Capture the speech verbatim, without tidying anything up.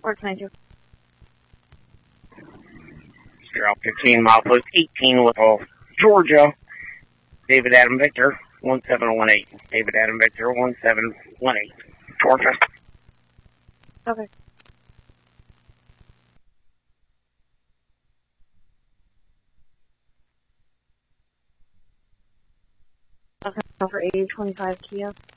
Or twenty-two. Zero fifteen, milepost eighteen, Whipple, Georgia. David Adam Victor, one seven one eight. David Adam Victor, one seven one eight. Georgia. Okay. Okay, for A twenty-five Kia.